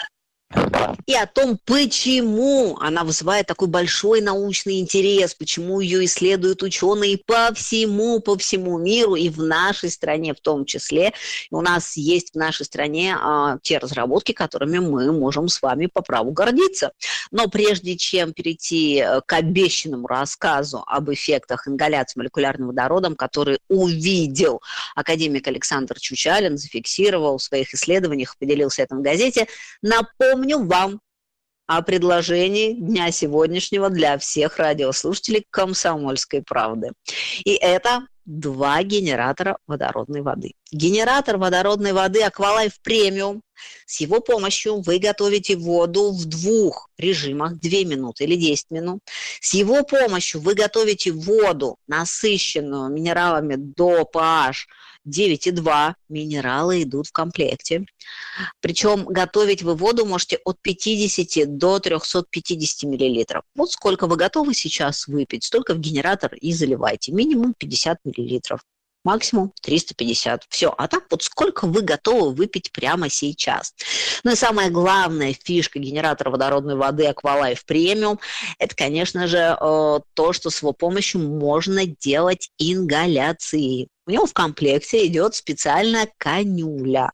и о том, почему она вызывает такой большой научный интерес, почему ее исследуют ученые по всему, по всему миру, и в нашей стране в том числе. И у нас есть в нашей стране а, те разработки, которыми мы можем с вами по праву гордиться. Но прежде чем перейти к обещанному рассказу об эффектах ингаляции молекулярным водородом, который увидел академик Александр Чучалин, зафиксировал в своих исследованиях, поделился этим в газете, напомню, Напомню вам о предложении дня сегодняшнего для всех радиослушателей «Комсомольской правды». И это два генератора водородной воды. Генератор водородной воды «Аквалайф Премиум». С его помощью вы готовите воду в двух режимах, две минуты или десять минут. С его помощью вы готовите воду, насыщенную минералами до pH девять и два. Минералы идут в комплекте. Причем готовить вы воду можете от пятидесяти до трехсот пятидесяти миллилитров. Вот сколько вы готовы сейчас выпить, столько в генератор и заливайте. Минимум пятьдесят миллилитров. Максимум триста пятьдесят. Все. А так вот сколько вы готовы выпить прямо сейчас. Ну и самая главная фишка генератора водородной воды Аквалайф Премиум – это, конечно же, то, что с его помощью можно делать ингаляции. У него в комплекте идет специальная канюля.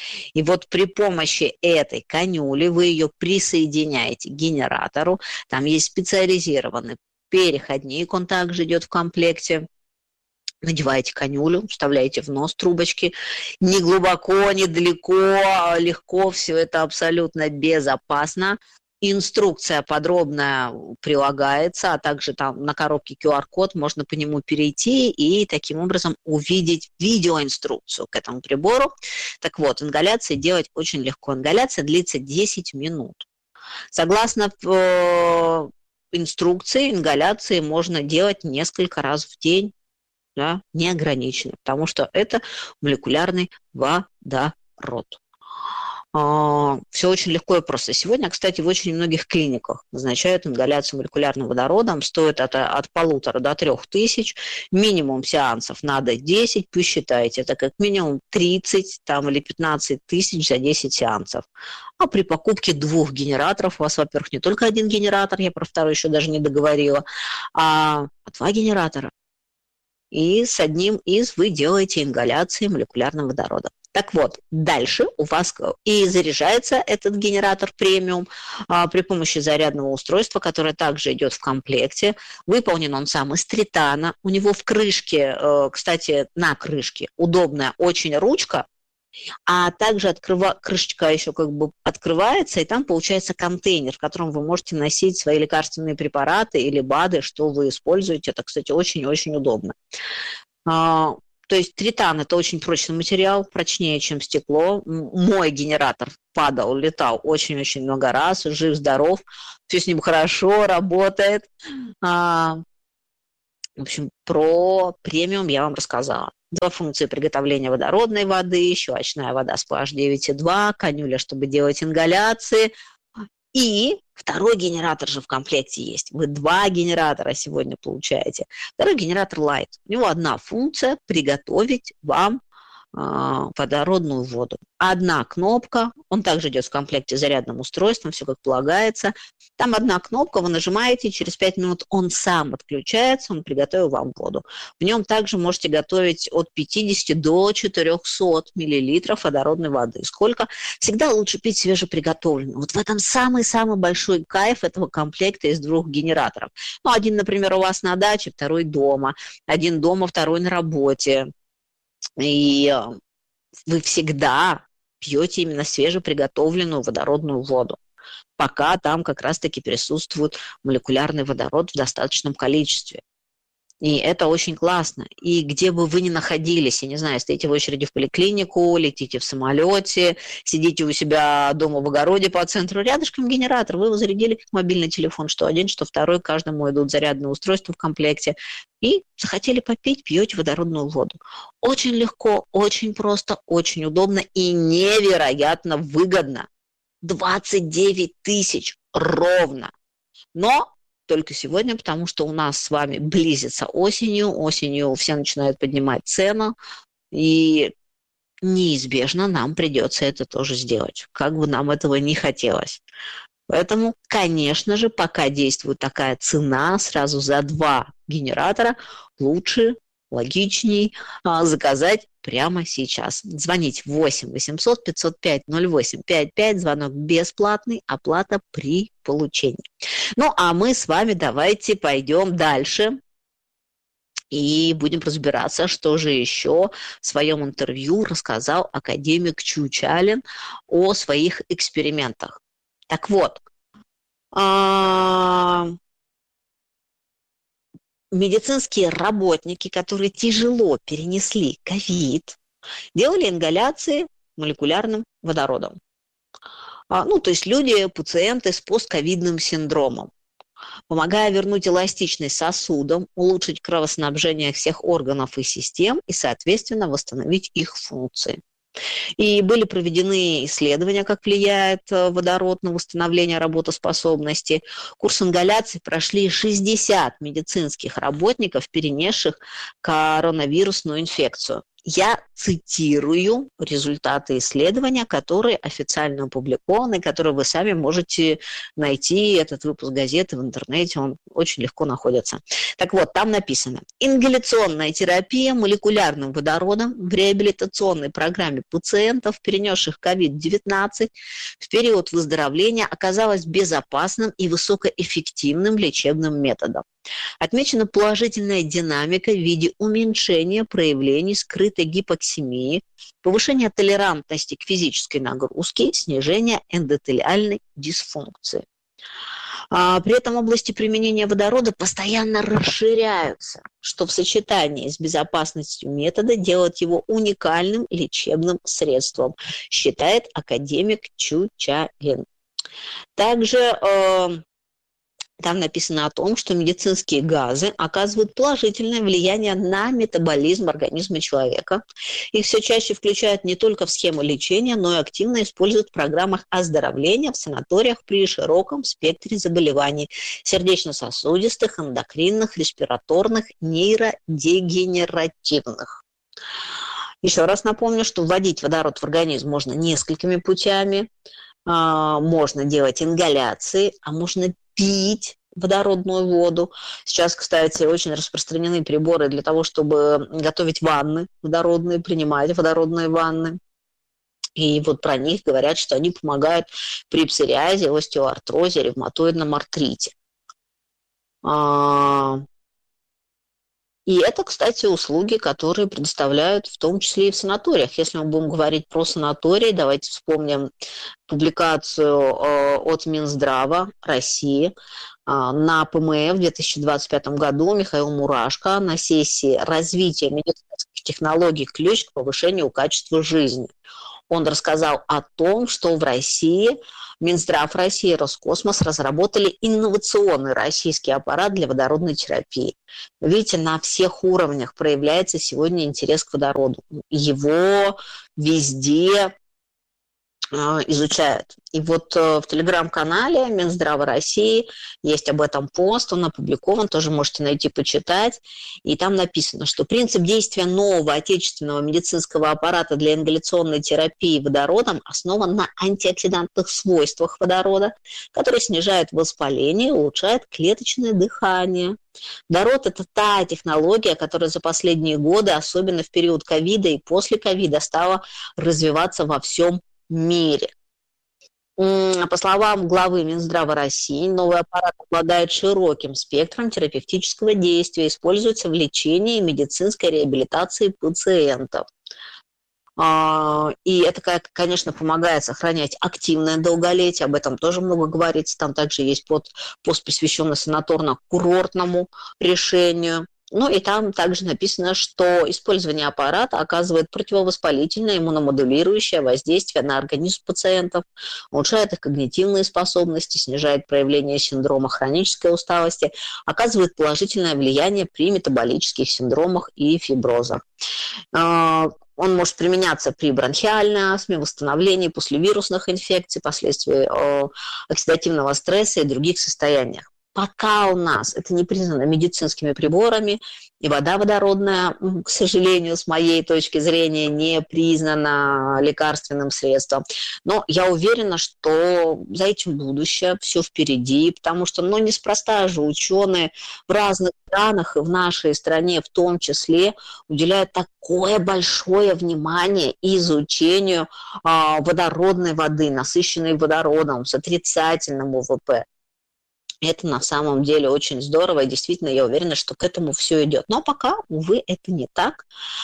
И вот при помощи этой канюли вы ее присоединяете к генератору. Там есть специализированный переходник, он также идет в комплекте. Надеваете канюлю, вставляете в нос трубочки. Не глубоко, не далеко, легко, все это абсолютно безопасно. Инструкция подробная прилагается, а также там на коробке ку ар код, можно по нему перейти и таким образом увидеть видеоинструкцию к этому прибору. Так вот, ингаляции делать очень легко. Ингаляция длится десять минут. Согласно э, инструкции, ингаляции можно делать несколько раз в день. Да, неограниченно, потому что это молекулярный водород. Все очень легко и просто. Сегодня, кстати, в очень многих клиниках назначают ингаляцию молекулярным водородом. Стоит это от полутора до трех тысяч. Минимум сеансов надо десять. Пусть считаете, это как минимум тридцать там, или пятнадцать тысяч за десять сеансов. А при покупке двух генераторов у вас, во-первых, не только один генератор, я про второй еще даже не договорила, а два генератора. И с одним из вы делаете ингаляции молекулярным водородом. Так вот, дальше у вас и заряжается этот генератор премиум а, при помощи зарядного устройства, которое также идет в комплекте. Выполнен он сам из тритана. У него в крышке, э, кстати, на крышке удобная очень ручка, а также открыва... крышечка еще как бы открывается, и там получается контейнер, в котором вы можете носить свои лекарственные препараты или БАДы, что вы используете. Это, кстати, очень-очень удобно. А, то есть тритан – это очень прочный материал, прочнее, чем стекло. Мой генератор падал, летал очень-очень много раз, жив-здоров, все с ним хорошо работает. А, в общем, про премиум я вам рассказала. Два функции приготовления водородной воды, щелочная вода с pH девять и два, канюля, чтобы делать ингаляции. И второй генератор же в комплекте есть. Вы два генератора сегодня получаете. Второй генератор Light. У него одна функция – приготовить вам э, водородную воду. Одна кнопка, он также идет в комплекте с зарядным устройством, все как полагается. Там одна кнопка, вы нажимаете, через пять минут он сам отключается, он приготовил вам воду. В нем также можете готовить от пятидесяти до четырехсот миллилитров водородной воды. Сколько? Всегда лучше пить свежеприготовленную. Вот в этом самый-самый большой кайф этого комплекта из двух генераторов. Ну, один, например, у вас на даче, второй дома. Один дома, второй на работе. И вы всегда пьете именно свежеприготовленную водородную воду, пока там как раз-таки присутствует молекулярный водород в достаточном количестве. И это очень классно. И где бы вы ни находились, я не знаю, стоите в очереди в поликлинику, летите в самолете, сидите у себя дома в огороде по центру, рядышком генератор, вы его зарядили как мобильный телефон, что один, что второй, каждому идут зарядные устройства в комплекте. И захотели попить, пьете водородную воду. Очень легко, очень просто, очень удобно и невероятно выгодно. двадцать девять тысяч ровно. Но только сегодня, потому что у нас с вами близится осенью. Осенью все начинают поднимать цену. И неизбежно нам придется это тоже сделать. Как бы нам этого не хотелось. Поэтому, конечно же, пока действует такая цена, сразу за два генератора лучше, логичней а, заказать прямо сейчас. Звоните восемь восемьсот пятьсот пять ноль восемь пятьдесят пять, звонок бесплатный, оплата при получении. Ну, а мы с вами давайте пойдем дальше и будем разбираться, что же еще в своем интервью рассказал академик Чучалин о своих экспериментах. Так вот, а... медицинские работники, которые тяжело перенесли ковид, делали ингаляции молекулярным водородом. А, ну, то есть люди, пациенты с постковидным синдромом, помогая вернуть эластичность сосудам, улучшить кровоснабжение всех органов и систем и, соответственно, восстановить их функции. И были проведены исследования, как влияет водород на восстановление работоспособности. Курс ингаляции прошли шестьдесят медицинских работников, перенесших коронавирусную инфекцию. Я цитирую результаты исследования, которые официально опубликованы, которые вы сами можете найти. Этот выпуск газеты в интернете, он очень легко находится. Так вот, там написано: ингаляционная терапия молекулярным водородом в реабилитационной программе пациентов, перенесших ковид девятнадцать, в период выздоровления оказалась безопасным и высокоэффективным лечебным методом. Отмечена положительная динамика в виде уменьшения проявлений скрытой гипоксемии, повышения толерантности к физической нагрузке, снижения эндотелиальной дисфункции. А при этом области применения водорода постоянно расширяются, что в сочетании с безопасностью метода делает его уникальным лечебным средством, считает академик Чучалин. Также э, Там написано о том, что медицинские газы оказывают положительное влияние на метаболизм организма человека. Их все чаще включают не только в схему лечения, но и активно используют в программах оздоровления в санаториях при широком спектре заболеваний – сердечно-сосудистых, эндокринных, респираторных, нейродегенеративных. Еще раз напомню, что вводить водород в организм можно несколькими путями. Можно делать ингаляции, а можно пить водородную воду. Сейчас, кстати, очень распространены приборы для того, чтобы готовить ванны водородные, принимать водородные ванны. И вот про них говорят, что они помогают при псориазе, остеоартрозе, ревматоидном артрите. И это, кстати, услуги, которые предоставляют в том числе и в санаториях. Если мы будем говорить про санатории, давайте вспомним публикацию от Минздрава России на ПМФ в две тысячи двадцать пятом году. Михаил Мурашко на сессии «Развитие медицинских технологий. Ключ к повышению качества жизни». Он рассказал о том, что в России Минздрав России и Роскосмос разработали инновационный российский аппарат для водородной терапии. Видите, на всех уровнях проявляется сегодня интерес к водороду. Его везде изучают. И вот в телеграм-канале Минздрава России есть об этом пост, он опубликован, тоже можете найти, почитать. И там написано, что принцип действия нового отечественного медицинского аппарата для ингаляционной терапии водородом основан на антиоксидантных свойствах водорода, который снижает воспаление и улучшает клеточное дыхание. Водород – это та технология, которая за последние годы, особенно в период ковида и после ковида, стала развиваться во всем мире. По словам главы Минздрава России, новый аппарат обладает широким спектром терапевтического действия, используется в лечении и медицинской реабилитации пациентов. И это, конечно, помогает сохранять активное долголетие, об этом тоже много говорится. Там также есть пост, посвященный санаторно-курортному решению. Ну и там также написано, что использование аппарата оказывает противовоспалительное, иммуномодулирующее воздействие на организм пациентов, улучшает их когнитивные способности, снижает проявление синдрома хронической усталости, оказывает положительное влияние при метаболических синдромах и фиброзах. Он может применяться при бронхиальной астме, восстановлении послевирусных инфекций, последствий оксидативного стресса и других состояниях. Пока у нас это не признано медицинскими приборами, и вода водородная, к сожалению, с моей точки зрения, не признана лекарственным средством. Но я уверена, что за этим будущее, все впереди, потому что, ну, неспроста же ученые в разных странах и в нашей стране в том числе уделяют такое большое внимание изучению а, водородной воды, насыщенной водородом, с отрицательным У В П. Это на самом деле очень здорово, и действительно я уверена, что к этому все идет. Но пока, увы, это не так.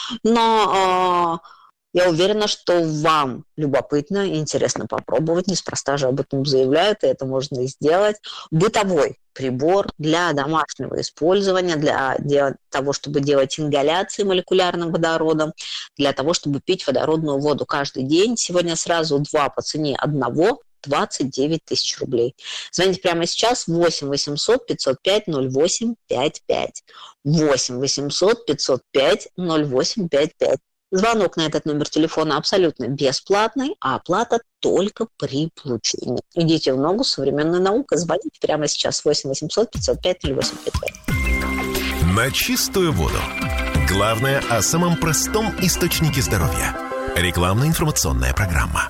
Но э, я уверена, что вам любопытно и интересно попробовать. Неспроста же об этом заявляют, и это можно и сделать. Бытовой прибор для домашнего использования, для, для того, чтобы делать ингаляции молекулярным водородом, для того, чтобы пить водородную воду каждый день. Сегодня сразу два по цене одного. двадцать девять тысяч рублей. Звоните прямо сейчас восемь восемьсот пятьсот пять ноль восемь пять пять. восемь восемьсот пятьсот пять ноль восемь пять пять. Звонок на этот номер телефона абсолютно бесплатный, а оплата только при получении. Идите в ногу с современной наукой. Звоните прямо сейчас восемь восемьсот пятьсот пять ноль восемь пять пять. На чистую воду. Главное о самом простом источнике здоровья. Рекламно-информационная программа.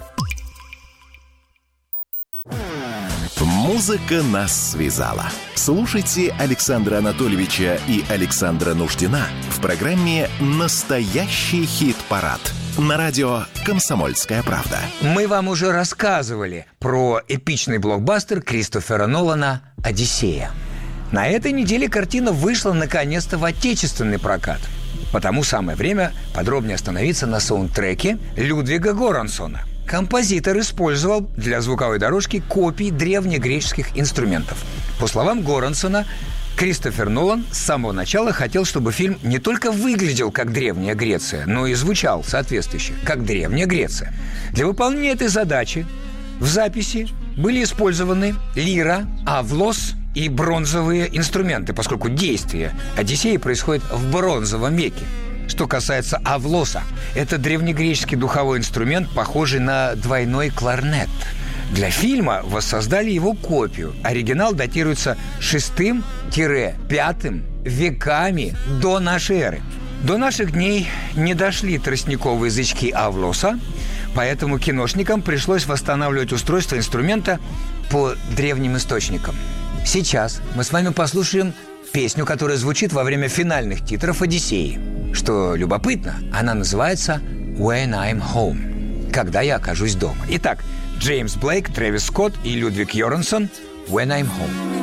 Музыка нас связала. Слушайте Александра Анатольевича и Александра Нуждина в программе «Настоящий хит-парад» на радио «Комсомольская правда». Мы вам уже рассказывали про эпичный блокбастер Кристофера Нолана «Одиссея». На этой неделе картина вышла наконец-то в отечественный прокат. Потому самое время подробнее остановиться на саундтреке Людвига Горансона. Композитор использовал для звуковой дорожки копии древнегреческих инструментов. По словам Горансона, Кристофер Нолан с самого начала хотел, чтобы фильм не только выглядел как Древняя Греция, но и звучал соответствующе, как Древняя Греция. Для выполнения этой задачи в записи были использованы лира, авлос, и бронзовые инструменты, поскольку действие Одиссеи происходит в бронзовом веке. Что касается авлоса, это древнегреческий духовой инструмент, похожий на двойной кларнет. Для фильма воссоздали его копию. Оригинал датируется шестым-пятым веками до нашей эры. До наших дней не дошли тростниковые язычки авлоса, поэтому киношникам пришлось восстанавливать устройство инструмента по древним источникам. Сейчас мы с вами послушаем песню, которая звучит во время финальных титров «Одиссеи». Что любопытно, она называется «When I'm Home» – «Когда я окажусь дома». Итак, Джеймс Блейк, Трэвис Скотт и Людвиг Йорансон «When I'm Home».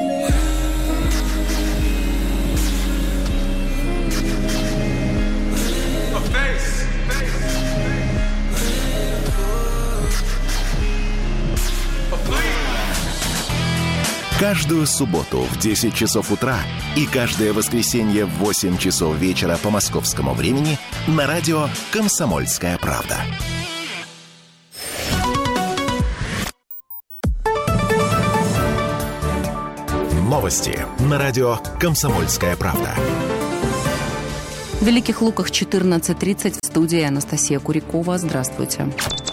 Каждую субботу в десять часов утра и каждое воскресенье в восемь часов вечера по московскому времени на радио «Комсомольская правда». Новости на радио «Комсомольская правда». В Великих Луках четырнадцать тридцать, в студии Анастасия Курякова. Здравствуйте.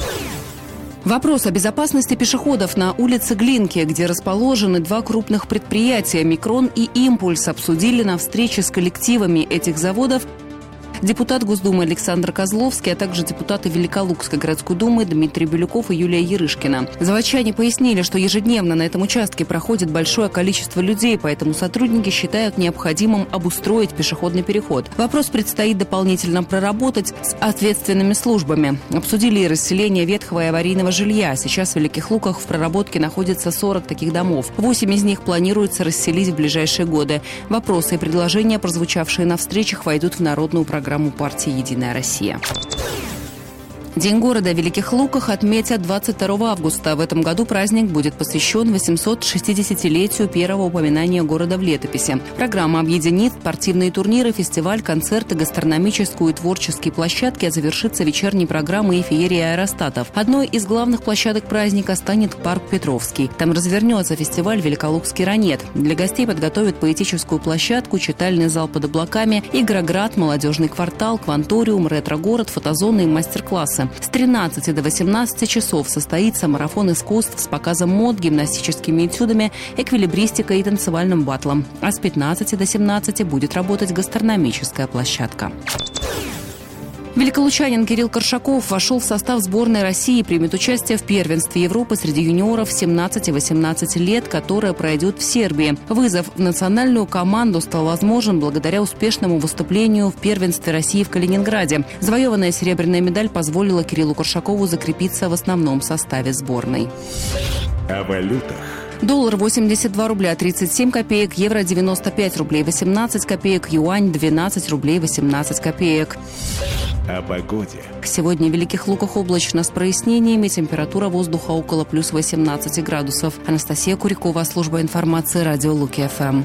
Вопрос о безопасности пешеходов на улице Глинки, где расположены два крупных предприятия «Микрон» и «Импульс», обсудили на встрече с коллективами этих заводов депутат Госдумы Александр Козловский, а также депутаты Великолукской городской думы Дмитрий Бирюков и Юлия Ярышкина. Заводчане пояснили, что ежедневно на этом участке проходит большое количество людей, поэтому сотрудники считают необходимым обустроить пешеходный переход. Вопрос предстоит дополнительно проработать с ответственными службами. Обсудили и расселение ветхого и аварийного жилья. Сейчас в Великих Луках в проработке находится сорок таких домов. восемь из них планируется расселить в ближайшие годы. Вопросы и предложения, прозвучавшие на встречах, войдут в народную программу программу партии «Единая Россия». День города в Великих Луках отметят двадцать второго августа. В этом году праздник будет посвящен восьмисот шестидесятилетию первого упоминания города в летописи. Программа объединит спортивные турниры, фестиваль, концерты, гастрономическую и творческие площадки, а завершится вечерней программой и феерия аэростатов. Одной из главных площадок праздника станет парк Петровский. Там развернется фестиваль «Великолукский ранет». Для гостей подготовят поэтическую площадку, читальный зал под облаками, игроград, молодежный квартал, кванториум, ретро-город, фотозоны и мастер-классы. С тринадцати до восемнадцати часов состоится марафон искусств с показом мод, гимнастическими этюдами, эквилибристикой и танцевальным баттлом. А с пятнадцати до семнадцати будет работать гастрономическая площадка. Великолучанин Кирилл Коршаков вошел в состав сборной России и примет участие в первенстве Европы среди юниоров семнадцати-восемнадцати лет, которое пройдет в Сербии. Вызов в национальную команду стал возможен благодаря успешному выступлению в первенстве России в Калининграде. Завоеванная серебряная медаль позволила Кириллу Коршакову закрепиться в основном составе сборной. О валютах. Доллар восемьдесят два рубля тридцать семь копеек, евро девяносто пять рублей восемнадцать копеек, юань двенадцать рублей восемнадцать копеек. О погоде. Сегодня в Великих Луках облачно с прояснениями, температура воздуха около плюс восемнадцати градусов. Анастасия Курякова, служба информации, радио Луки-ФМ.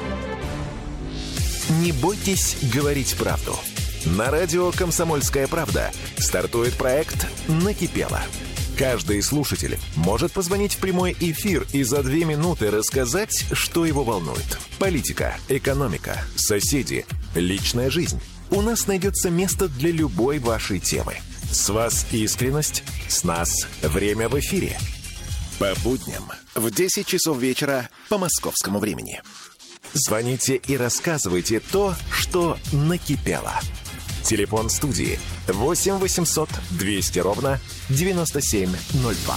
Не бойтесь говорить правду. На радио «Комсомольская правда» стартует проект «Накипело». Каждый слушатель может позвонить в прямой эфир и за две минуты рассказать, что его волнует. Политика, экономика, соседи, личная жизнь. У нас найдется место для любой вашей темы. С вас искренность, с нас время в эфире. По будням в десять часов вечера по московскому времени. Звоните и рассказывайте то, что накипело. Телефон студии восемь восемьсот двести ровно девяносто семь ноль два.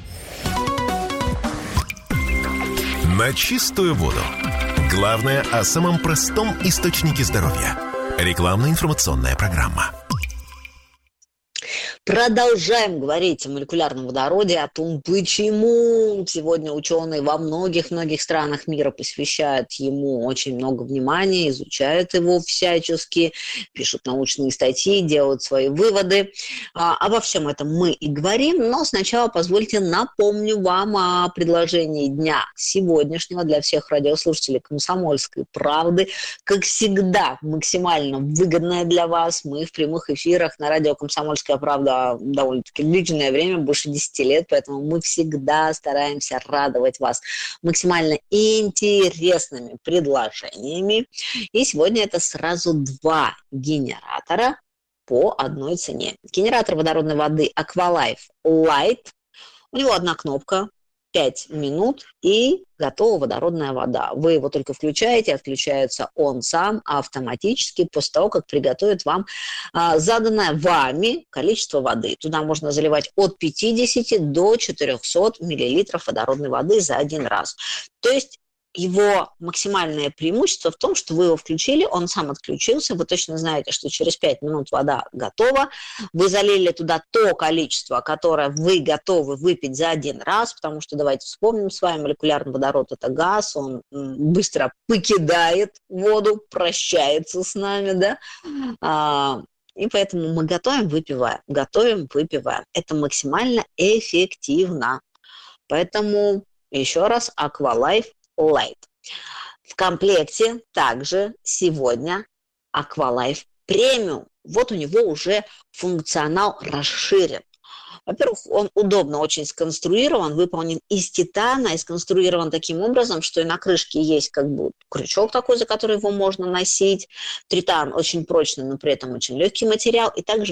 На чистую воду. Главное о самом простом источнике здоровья. Рекламно-информационная программа. Продолжаем говорить о молекулярном водороде, о том, почему сегодня ученые во многих-многих странах мира посвящают ему очень много внимания, изучают его всячески, пишут научные статьи, делают свои выводы. А, обо всем этом мы и говорим, но сначала позвольте напомню вам о предложении дня сегодняшнего для всех радиослушателей «Комсомольской правды». Как всегда, максимально выгодное для вас. Мы в прямых эфирах на радио «Комсомольская правда» э, довольно-таки длительное время, больше десяти лет, поэтому мы всегда стараемся радовать вас максимально интересными предложениями. И сегодня это сразу два генератора по одной цене. Генератор водородной воды Aqualife Light. У него одна кнопка, пять минут, и готова водородная вода. Вы его только включаете, отключается он сам автоматически после того, как приготовит вам а, заданное вами количество воды. Туда можно заливать от пятидесяти до четырехсот миллилитров водородной воды за один раз. То есть его максимальное преимущество в том, что вы его включили, он сам отключился, вы точно знаете, что через пять минут вода готова, вы залили туда то количество, которое вы готовы выпить за один раз, потому что, давайте вспомним с вами, молекулярный водород – это газ, он быстро покидает воду, прощается с нами, да, и поэтому мы готовим, выпиваем, готовим, выпиваем. Это максимально эффективно. Поэтому еще раз Aqualife Light. В комплекте также сегодня Aqualife Premium. Вот у него уже функционал расширен. Во-первых, он удобно очень сконструирован, выполнен из титана и сконструирован таким образом, что и на крышке есть как бы крючок такой, за который его можно носить. Титан очень прочный, но при этом очень легкий материал. И также